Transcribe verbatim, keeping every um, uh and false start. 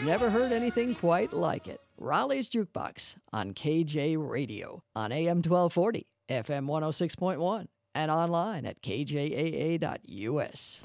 never heard anything quite like it. Raleigh's Jukebox on K J Radio on A M twelve forty, F M one oh six point one, and online at K J A A dot U S.